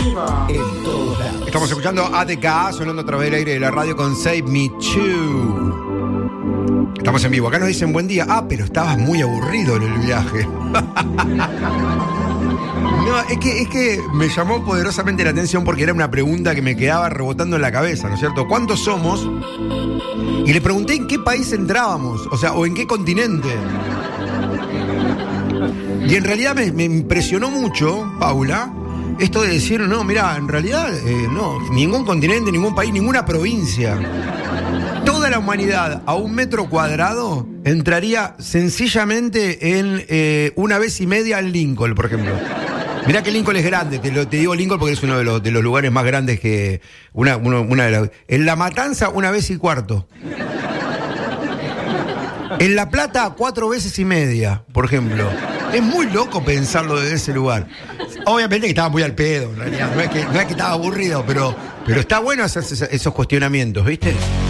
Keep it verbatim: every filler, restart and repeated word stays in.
vivo. En todos lados. Estamos escuchando A T K sonando a través del aire de la radio con Save Me Too. Estamos en vivo. Acá nos dicen buen día. Ah, pero estabas muy aburrido en el viaje. No, es que, es que me llamó poderosamente la atención porque era una pregunta que me quedaba rebotando en la cabeza, ¿no es cierto? ¿Cuántos somos? Y le pregunté en qué país entrábamos, o sea, o en qué continente. Y en realidad me, me impresionó mucho, Paula, esto de decir, no, mira, en realidad, eh, no, ningún continente, ningún país, ninguna provincia. Toda la humanidad a un metro cuadrado entraría sencillamente en eh, una vez y media en Lincoln, por ejemplo. Mirá que Lincoln es grande, te, lo, te digo Lincoln porque es uno de los, de los lugares más grandes que... Una, uno, una de las, en La Matanza, una vez y cuarto. En La Plata, cuatro veces y media, por ejemplo. Es muy loco pensarlo desde ese lugar. Obviamente que estaba muy al pedo, en realidad. No es que, no es que estaba aburrido, pero, pero está bueno hacerse esos cuestionamientos, ¿viste?